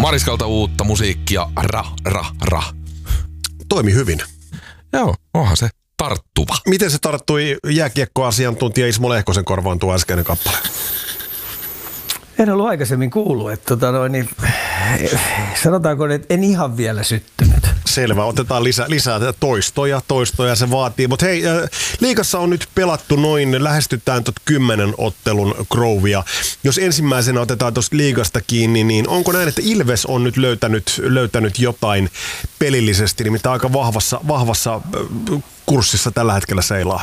Mariskalta uutta musiikkia, ra. Toimi hyvin. Joo, onhan se tarttuva. Miten se tarttui jääkiekkoasiantuntija Ismo Lehkosen korvaan tuo äskeinen kappale? En ollut aikaisemmin kuullut, että sanotaanko, että en ihan vielä syttynyt. Selvä, otetaan lisää toistoja se vaatii. Mutta hei, liigassa on nyt pelattu lähestytään 10 ottelun Grovea. Jos ensimmäisenä otetaan tuosta liigasta kiinni, niin onko näin, että Ilves on nyt löytänyt jotain pelillisesti, nimittäin aika vahvassa kurssissa tällä hetkellä seilaa?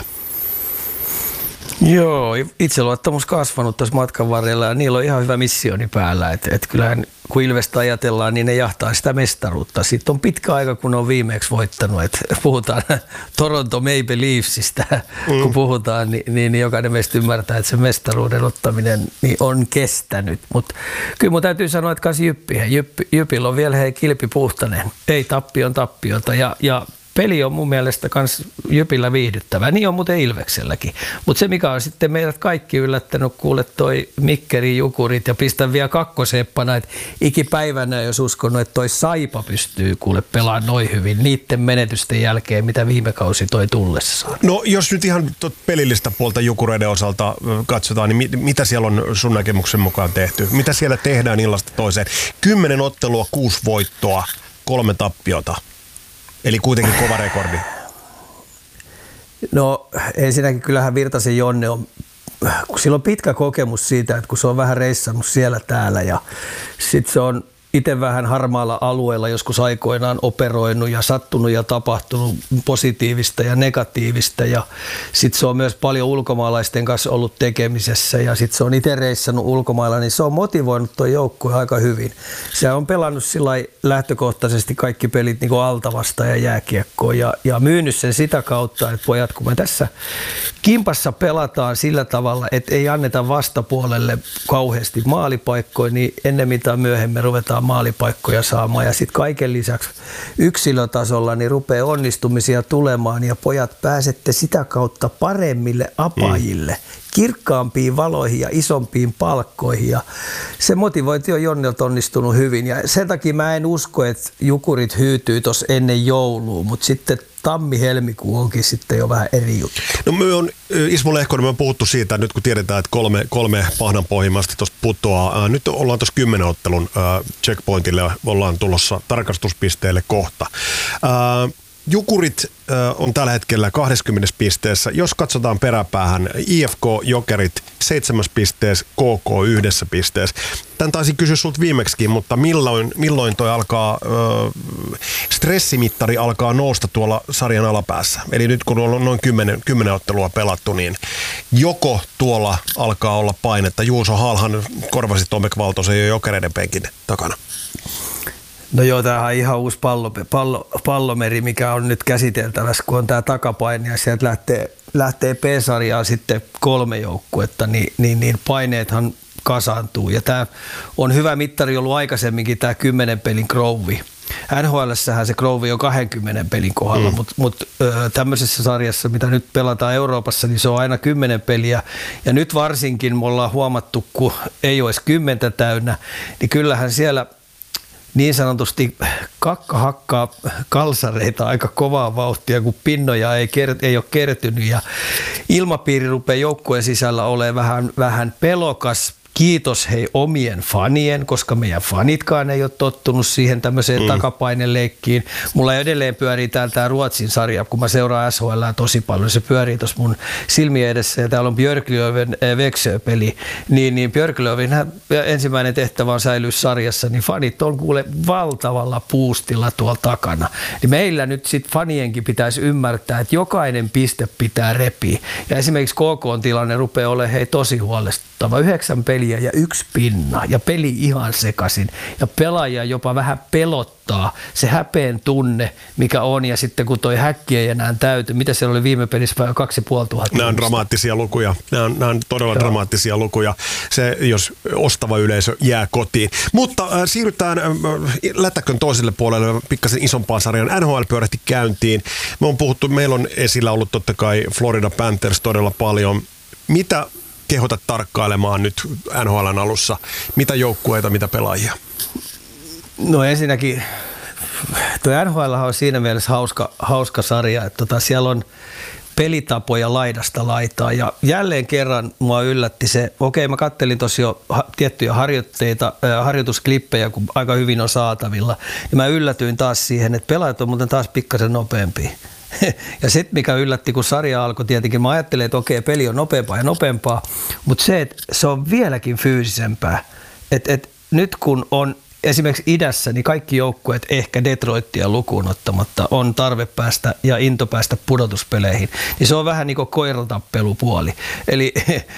Joo, itseluottamus kasvanut tuossa matkan varrella ja niillä on ihan hyvä missioni päällä. Et kyllähän kun Ilvestä ajatellaan, niin ne jahtaa sitä mestaruutta. Sitten on pitkä aika, kun on viimeksi voittanut. Et puhutaan Toronto Maple Leafsistä, kun puhutaan, niin jokainen meistä ymmärtää, että se mestaruuden ottaminen niin on kestänyt. Mutta kyllä mun täytyy sanoa, että kanssa Jypillä on vielä kilpi puhtainen. Ei tappiota ja peli on mun mielestä kans Jypillä viihdyttävää. Niin on muuten Ilvekselläkin. Mutta se, mikä on sitten meidät kaikki yllättänyt, kuule toi Mikkeri, Jukurit ja pistän vielä kakkoseppana, että ikipäivänä jos uskonut, että toi Saipa pystyy kuule pelaamaan noin hyvin niiden menetysten jälkeen, mitä viime kausi toi tullessaan. No jos nyt ihan pelillistä puolta Jukureiden osalta katsotaan, niin mitä siellä on sun näkemyksen mukaan tehty? Mitä siellä tehdään illasta toiseen? 10 ottelua, 6 voittoa, 3 tappiota. Eli kuitenkin kova rekordi. No ensinnäkin kyllähän Virtasen Jonne on, kun sillä on pitkä kokemus siitä, että kun se on vähän reissannut siellä täällä ja sitten se on itse vähän harmaalla alueella joskus aikoinaan operoinut ja sattunut ja tapahtunut positiivista ja negatiivista ja sitten se on myös paljon ulkomaalaisten kanssa ollut tekemisessä ja sitten se on itse reissannut ulkomailla, niin se on motivoinut tuo joukkue aika hyvin. Se on pelannut sillai lähtökohtaisesti kaikki pelit niin kuin altavasta ja jääkiekkoon ja myynyt sen sitä kautta, että pojat, kun me tässä kimpassa pelataan sillä tavalla, että ei anneta vastapuolelle kauheasti maalipaikkoja, niin ennemmin tai myöhemmin ruvetaan maalipaikkoja saamaan ja sitten kaiken lisäksi yksilötasolla niin rupeaa onnistumisia tulemaan ja pojat pääsette sitä kautta paremmille apajille, kirkkaampiin valoihin ja isompiin palkkoihin ja se motivointi on Jonnelta onnistunut hyvin ja sen takia mä en usko, että Jukurit hyytyy tuossa ennen joulua, mutta sitten tammi-helmikuu onkin sitten jo vähän eri juttu. No me on, Ismo Lehkonen, me on puhuttu siitä, että nyt kun tiedetään, että kolme pahnanpohjimasta tuosta putoaa, nyt ollaan tuossa 10 ottelun checkpointille, ollaan tulossa tarkastuspisteelle kohta. Jukurit on tällä hetkellä 20 pisteessä. Jos katsotaan peräpäähän, IFK Jokerit 7 pisteessä, KK 1 pisteessä. Tän taisin kysyä sulta viimeksikin, mutta milloin toi alkaa, stressimittari alkaa nousta tuolla sarjan alapäässä? Eli nyt kun on noin 10 ottelua pelattu, niin joko tuolla alkaa olla painetta. Juuso Haalhan korvasi Tomek Valtosen jo Jokereiden penkin takana. No joo, tämähän on ihan uusi pallomeri, mikä on nyt käsiteltävässä, kun on tämä takapaine ja sieltä lähtee P-sarjaan sitten 3 joukkuetta, niin paineethan kasaantuu. Ja tämä on hyvä mittari ollut aikaisemminkin tämä 10 pelin Grovey. NHL:ssähän se Grovey on 20 pelin kohdalla, mutta tämmöisessä sarjassa, mitä nyt pelataan Euroopassa, niin se on aina 10 peliä. Ja nyt varsinkin me ollaan huomattu, kun ei ole edes 10 täynnä, niin kyllähän siellä niin sanotusti kakka hakkaa kalsareita aika kovaa vauhtia, kun pinnoja ei ole kertynyt ja ilmapiiri rupeaa joukkueen sisällä olemaan vähän pelokas. Kiitos hei omien fanien, koska meidän fanitkaan ei ole tottunut siihen tämmöiseen takapaineleikkiin. Mulla edelleen pyörii täällä tämä Ruotsin sarja, kun mä seuraan SHL:ää tosi paljon. Se pyörii tuossa mun silmien edessä ja täällä on Björklöven Växjö-peli. Niin Björklövin ensimmäinen tehtävä on säilyä sarjassa, niin fanit on kuule valtavalla puustilla tuolla takana. Niin meillä nyt sitten fanienkin pitäisi ymmärtää, että jokainen piste pitää repiä. Ja esimerkiksi KK:n tilanne rupeaa olemaan tosi huolestuttava. 9 peliä ja 1 pinna ja peli ihan sekaisin ja pelaaja jopa vähän pelottaa se häpeen tunne, mikä on ja sitten kun toi häkki ei enää täyty, mitä siellä oli viime pelissä 2500. Nämä on dramaattisia lukuja, nämä on todella dramaattisia lukuja, se jos ostava yleisö jää kotiin. Mutta siirrytään lätäkön toiselle puolelle pikkasen isompaan sarjan. NHL pyörähti käyntiin. Meillä on esillä ollut totta kai Florida Panthers todella paljon. Mitä kehotat tarkkailemaan nyt NHL:n alussa? Mitä joukkueita, mitä pelaajia? No ensinnäkin tuo NHL on siinä mielessä hauska sarja, että siellä on pelitapoja laidasta laitaa ja jälleen kerran mua yllätti se, mä kattelin tossa jo tiettyjä harjoitusklippejä, kun aika hyvin on saatavilla ja mä yllätyin taas siihen, että pelaajat on muuten taas pikkasen nopeampia. Ja sitten mikä yllätti, kun sarja alkoi tietenkin, mä ajattelin, että okei, peli on nopeampaa ja nopeampaa, mutta se, että se on vieläkin fyysisempää. Et nyt kun on esimerkiksi idässä, niin kaikki joukkueet, ehkä Detroitia lukuun ottamatta, on tarve päästä ja into päästä pudotuspeleihin. Niin se on vähän niin kuin koiratappelupuoli. Eli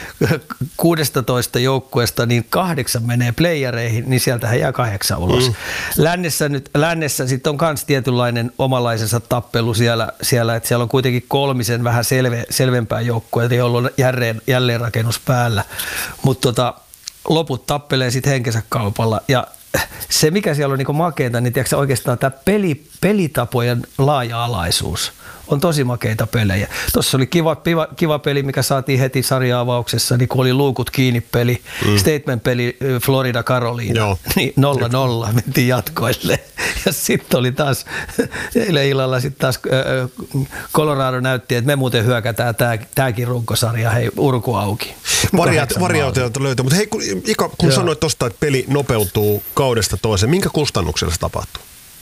16 joukkueesta niin 8 menee playereihin, niin sieltähän jää 8 ulos. Lännessä sitten on myös tietynlainen omalaisensa tappelu siellä, että siellä on kuitenkin 3 vähän selvempää joukkueita, joilla on jälleenrakennus päällä. Mutta loput tappelee sitten henkensä kaupalla ja se, mikä siellä on niin makeita, niin tiedätkö, oikeastaan tämä pelitapojen laaja-alaisuus on tosi makeita pelejä. Tuossa oli kiva peli, mikä saatiin heti sarja-avauksessa, niin kun oli luukut kiinni peli, statement-peli Florida Carolina, niin 0-0 mentiin jatkoille. Ja sitten oli taas eilen illalla sitten taas Colorado näytti, että me muuten hyökätään tämäkin runkosarja, hei, urku auki. Variaatioita löytyy, mutta hei, Ika, kun sanoit tuosta, että peli nopeutuu kaudesta toiseen, minkä kustannuksella se tapahtuu?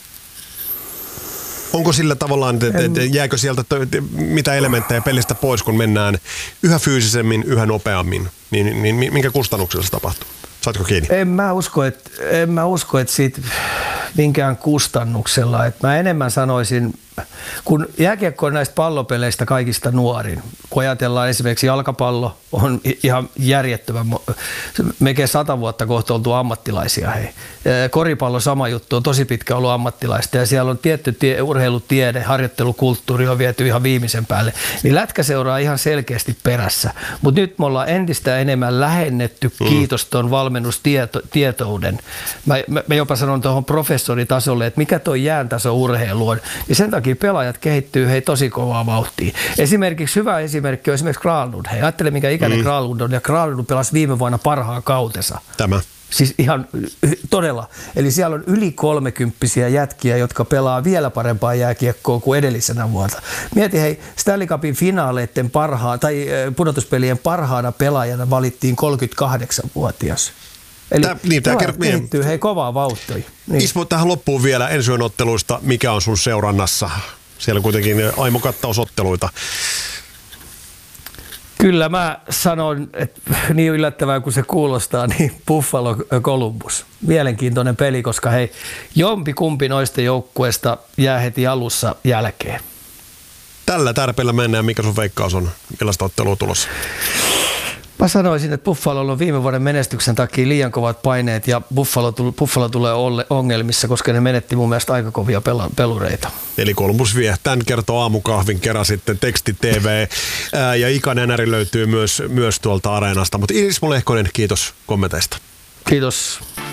Onko sillä tavallaan, että jääkö sieltä mitä elementtejä pelistä pois, kun mennään yhä fyysisemmin, yhä nopeammin, niin minkä kustannuksella se tapahtuu? Saatko kiinni? En mä usko, että siitä minkään kustannuksella. Että mä enemmän sanoisin, kun jääkiekko on näistä pallopeleistä kaikista nuorin, kun ajatellaan esimerkiksi jalkapallo on ihan järjettömän, melkein 100 vuotta kohta oltu ammattilaisia. Hei. Koripallo sama juttu, on tosi pitkä ollut ammattilaista ja siellä on tietty urheilutiede, harjoittelukulttuuri on viety ihan viimeisen päälle. Niin lätkä seuraa ihan selkeästi perässä, mutta nyt me ollaan entistä enemmän lähennetty kiitos tuon valmennustietouden. Mä jopa sanon tuohon professoritasolle, että mikä tuo jääntaso urheilu on, niin sen takia pelaajat kehittyy tosi kovaa vauhtia. Esimerkiksi hyvä esimerkki on esimerkiksi Granlund. Hei, ajattele mikä ikäinen Granlund on, ja Granlund pelasi viime vuonna parhaan kautensa. Tämä. Siis ihan todella. Eli siellä on yli 30-vuotiaita jätkiä, jotka pelaa vielä parempaa jääkiekkoa kuin edellisenä vuonna. Mieti, hei, Stanley Cupin finaaleiden tai pudotuspelien parhaana pelaajana valittiin 38-vuotias. Eli tämä kehittyy kovaa vauhtia. Niin. Ismo, tähän loppuun vielä ensi yön otteluista. Mikä on sun seurannassa? Siellä on kuitenkin aimokattausotteluita. Kyllä mä sanon, että niin yllättävää kuin se kuulostaa, niin Buffalo Columbus. Mielenkiintoinen peli, koska hei, jompikumpi noista joukkueista jää heti alussa jälkeen. Tällä tärpeillä mennään. Mikä sun veikkaus on? Millaista ottelua tulossa? Mä sanoisin, että Buffalolla on viime vuoden menestyksen takia liian kovat paineet ja Buffalo tulee ongelmissa, koska ne menetti mun mielestä aika kovia pelureita. Eli Columbus vie. Tän kertoo aamukahvin kerran sitten Teksti TV ja Ika Nenäri löytyy myös tuolta Areenasta. Mutta Ismo Lehkonen, kiitos kommenteista. Kiitos.